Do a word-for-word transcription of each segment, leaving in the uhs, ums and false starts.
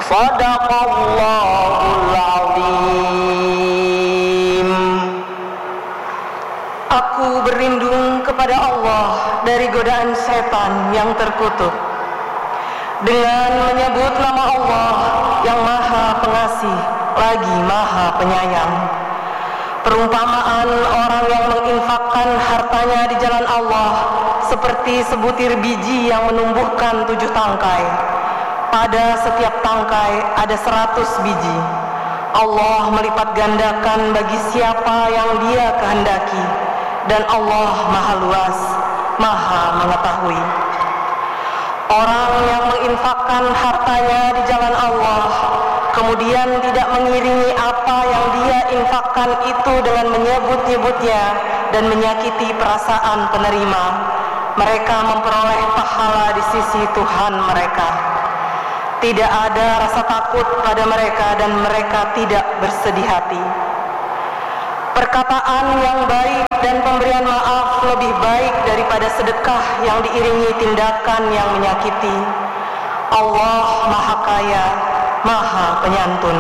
Shadaqallahul azim. Aku berlindung kepada Allah dari godaan setan yang terkutuk dengan menyebut nama Allah yang Maha Pengasih lagi Maha Penyayang. Perumpamaan orang yang menginfakkan hartanya di jalan Allah seperti sebutir biji yang menumbuhkan tujuh tangkai. Pada setiap tangkai ada seratus biji. Allah melipat gandakan bagi siapa yang Dia kehendaki, dan Allah Maha Luas, Maha Mengetahui. Orang yang menginfakkan hartanya di jalan Allah, kemudian tidak mengiringi apa yang dia infakkan itu dengan menyebut-nyebutnya dan menyakiti perasaan penerima, mereka memperoleh pahala di sisi Tuhan mereka. Tidak ada rasa takut pada mereka dan mereka tidak bersedih hati. Perkataan yang baik dan pemberian maaf lebih baik daripada sedekah yang diiringi tindakan yang menyakiti. Allah Maha Kaya, Maha Penyantun.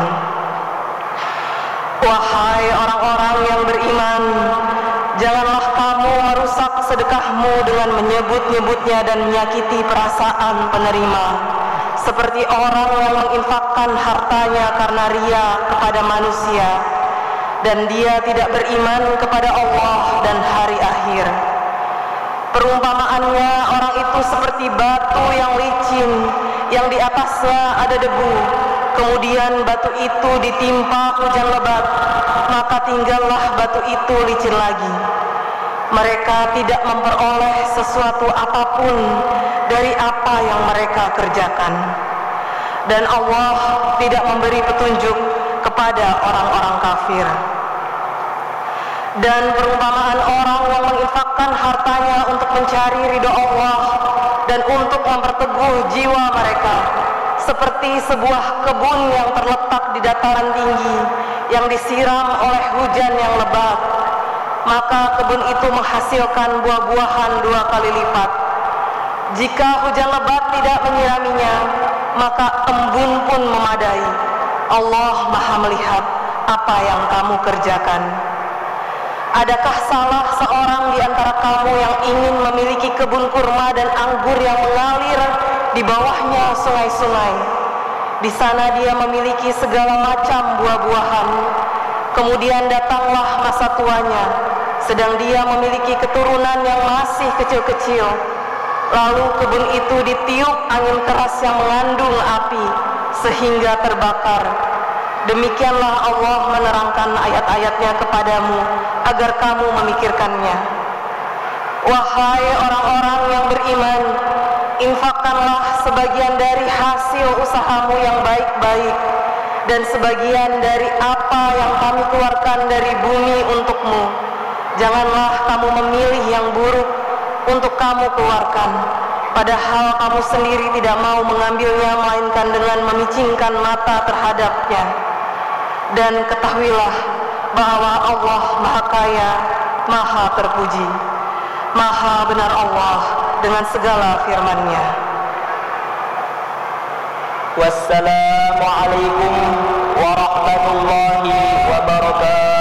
Wahai orang-orang yang beriman, janganlah kamu merusak sedekahmu dengan menyebut-nyebutnya dan menyakiti perasaan penerima, seperti orang yang menginfakkan hartanya karena ria kepada manusia, dan dia tidak beriman kepada Allah dan hari akhir. Perumpamaannya orang itu seperti batu yang licin, yang di atasnya ada debu. Kemudian batu itu ditimpa hujan lebat, maka tinggallah batu itu licin lagi. Mereka tidak memperoleh sesuatu apapun dari apa yang mereka kerjakan. Dan Allah tidak memberi petunjuk kepada orang-orang kafir. Dan perumpamaan orang yang menginfakkan hartanya untuk mencari ridho Allah dan untuk memperteguh jiwa mereka, seperti sebuah kebun yang terletak di dataran tinggi yang disiram oleh hujan yang lebat, maka kebun itu menghasilkan buah-buahan dua kali lipat. Jika hujan lebat tidak menyiraminya, maka embun pun memadai. Allah Maha melihat apa yang kamu kerjakan. Adakah salah seorang di antara kamu yang ingin memiliki kebun kurma dan anggur yang mengalir di bawahnya sungai-sungai? Di sana dia memiliki segala macam buah-buahan. Kemudian datanglah masa tuanya, sedang dia memiliki keturunan yang masih kecil-kecil. Lalu kebun itu ditiup angin keras yang mengandung api sehingga terbakar. Demikianlah Allah menerangkan ayat-ayatnya kepadamu agar kamu memikirkannya. Wahai orang-orang yang beriman, infakkanlah sebagian dari hasil usahamu yang baik-baik dan sebagian dari apa yang kami keluarkan dari bumi untukmu. Janganlah kamu memilih yang buruk untuk kamu keluarkan, padahal kamu sendiri tidak mau mengambilnya melainkan dengan memicingkan mata terhadapnya. Dan ketahuilah bahwa Allah Maha Kaya, Maha Terpuji, Maha benar Allah dengan segala firman-Nya. Wassalamualaikum warahmatullahi wabarakatuh.